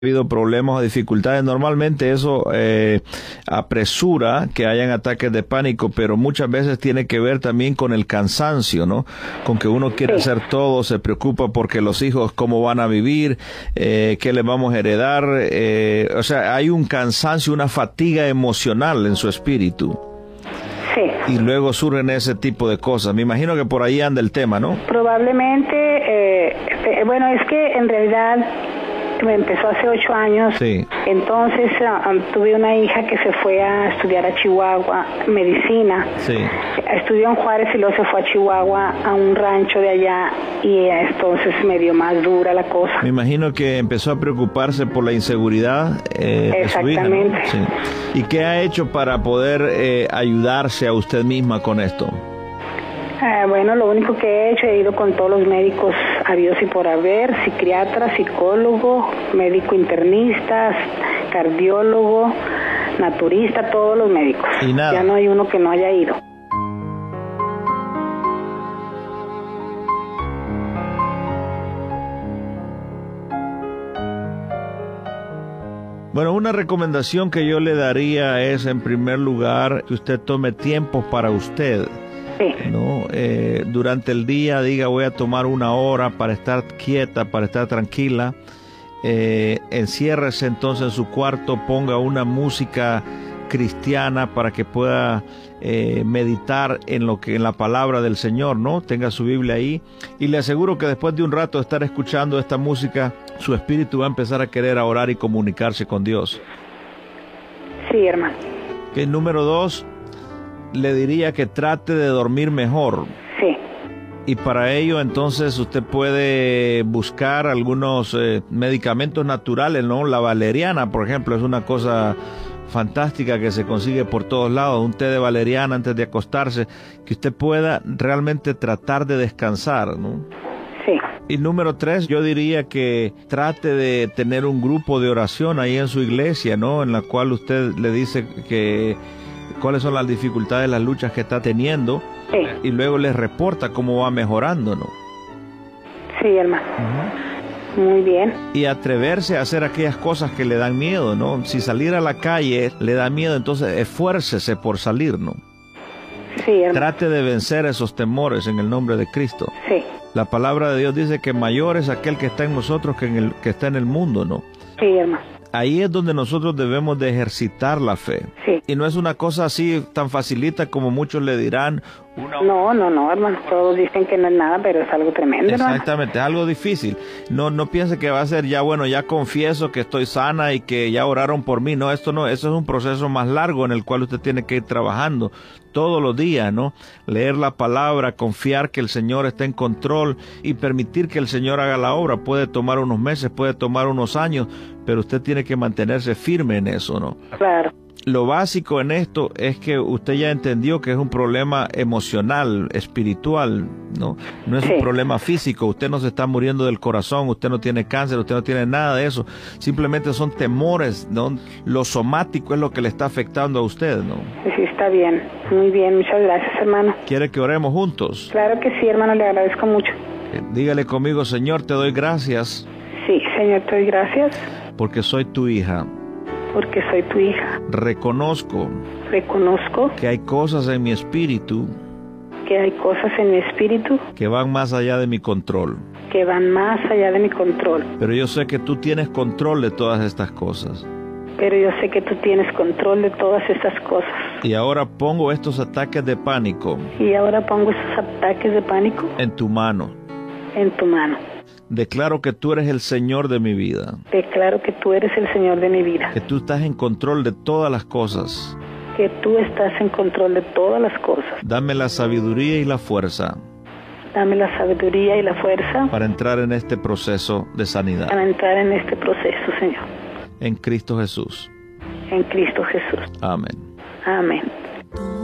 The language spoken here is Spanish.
habido problemas o dificultades. Normalmente eso apresura que hayan ataques de pánico, pero muchas veces tiene que ver también con el cansancio, ¿no? Con que uno quiere hacer todo, se preocupa porque los hijos cómo van a vivir, qué les vamos a heredar. O sea, hay un cansancio, una fatiga emocional en su espíritu. Sí. Y luego surgen ese tipo de cosas. Me imagino que por ahí anda el tema, ¿no? Probablemente, bueno, es que en realidad me empezó hace 8 años. Sí. Entonces tuve una hija que se fue a estudiar a Chihuahua medicina. Sí. Estudió en Juárez y luego se fue a Chihuahua, a un rancho de allá, y entonces me dio más dura la cosa. Me imagino que empezó a preocuparse por la inseguridad de su hija, ¿no? Sí. ¿Y qué ha hecho para poder ayudarse a usted misma con esto? Bueno, lo único que he hecho, he ido con todos los médicos habidos y por haber, psiquiatra, psicólogo, médico internista, cardiólogo, naturista, todos los médicos. ¿Y nada? Ya no hay uno que no haya ido. Bueno, una recomendación que yo le daría es, en primer lugar, que usted tome tiempo para usted. Sí. ¿No? Durante el día diga, voy a tomar 1 hora para estar quieta, para estar tranquila. Enciérrese entonces en su cuarto, ponga una música cristiana para que pueda meditar en la palabra del Señor, ¿no? Tenga su Biblia ahí, y le aseguro que después de un rato de estar escuchando esta música, su espíritu va a empezar a querer orar y comunicarse con Dios. Sí, hermano. Que número 2, le diría que trate de dormir mejor. Sí. Y para ello, entonces, usted puede buscar algunos medicamentos naturales, ¿no? La valeriana, por ejemplo, es una cosa fantástica que se consigue por todos lados. Un té de valeriana antes de acostarse, que usted pueda realmente tratar de descansar, ¿no? Sí. Y número 3, yo diría que trate de tener un grupo de oración ahí en su iglesia, ¿no? En la cual usted le dice que cuáles son las dificultades, las luchas que está teniendo. Sí. Y luego les reporta cómo va mejorando, ¿no? Sí, hermano. Muy bien. Y atreverse a hacer aquellas cosas que le dan miedo, ¿no? Si salir a la calle le da miedo, entonces esfuércese por salir, ¿no? Sí, hermano. Trate de vencer esos temores en el nombre de Cristo. Sí. La palabra de Dios dice que mayor es aquel que está en nosotros que está en el mundo, ¿no? Sí, hermano. Ahí es donde nosotros debemos de ejercitar la fe. Sí. Y no es una cosa así tan facilita como muchos le dirán. No, hermano. Todos dicen que no es nada, pero es algo tremendo, hermano. Exactamente, es algo difícil. No piense que va a ser ya, bueno, ya confieso que estoy sana y que ya oraron por mí. No, esto no, eso es un proceso más largo en el cual usted tiene que ir trabajando todos los días, ¿no? Leer la palabra, confiar que el Señor está en control y permitir que el Señor haga la obra. Puede tomar unos meses, puede tomar unos años, pero usted tiene que mantenerse firme en eso, ¿no? Claro. Lo básico en esto es que usted ya entendió que es un problema emocional, espiritual, ¿no? No es un problema físico. Usted no se está muriendo del corazón, usted no tiene cáncer, usted no tiene nada de eso. Simplemente son temores, ¿no? Lo somático es lo que le está afectando a usted, ¿no? Sí, está bien. Muy bien, muchas gracias, hermano. ¿Quiere que oremos juntos? Claro que sí, hermano, le agradezco mucho. Dígale conmigo, Señor, te doy gracias. Sí, Señor, te doy gracias. Porque soy tu hija. Porque soy tu hija. Reconozco que hay cosas en mi espíritu que van más allá de mi control. Pero yo sé que tú tienes control de todas estas cosas. Y ahora pongo estos ataques de pánico. En tu mano. Declaro que tú eres el Señor de mi vida. Que tú estás en control de todas las cosas. Dame la sabiduría y la fuerza. Para entrar en este proceso de sanidad. Señor. En Cristo Jesús. En Cristo Jesús. Amén. Amén.